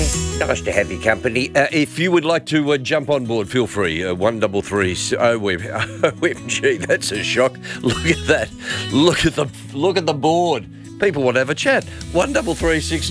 Nice to have your company. If you would like to jump on board, feel free. 1330. OMG, that's a shock. Look at that. Look at the board. People want to have a chat. 1336.